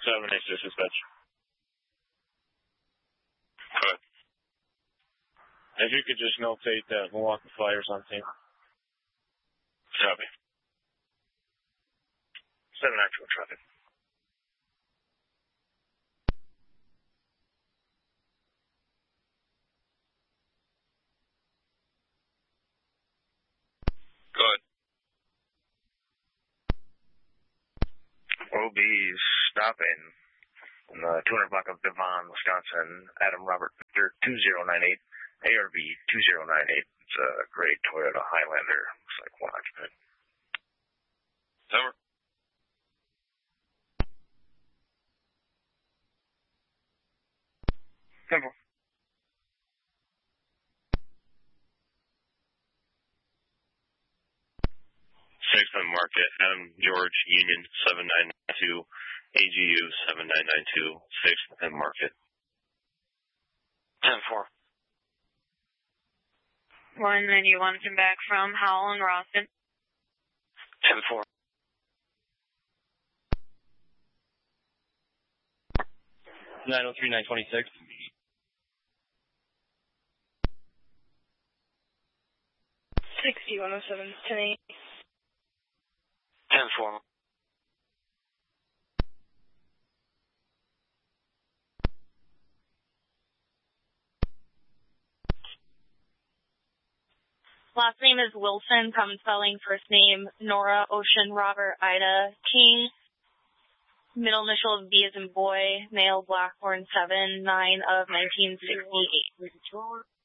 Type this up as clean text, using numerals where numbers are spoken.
786 dispatch. Go ahead. If you could just notate that Milwaukee Flyers on scene. Copy. 7 actual traffic. Go ahead. We'll be stopping on the 200 block of Devon, Wisconsin. Adam Robert Victor 2098, ARV 2098. It's a gray Toyota Highlander. Looks like one occupant. Over. Simple. 6 Market, Adam George, Union 7992, AGU 7992, 6 Market. 10-4. 191 come back from Howell and Rawson. 10-4. 903-926. 6107, 10-8. 10-4. Last name is Wilson, common spelling, first name Nora, Ocean, Robert, Ida, King. Middle initial of B as in boy, male, Blackburn 7, 9 of 1968.